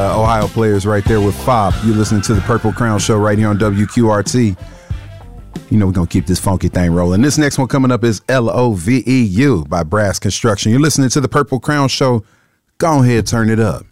Ohio players right there with Fob. You're listening to the Purple Crown Show right here on WQRT. You know we're going to keep this funky thing rolling. This next one coming up is Loveu by Brass Construction. You're listening to the Purple Crown Show. Go ahead, turn it up.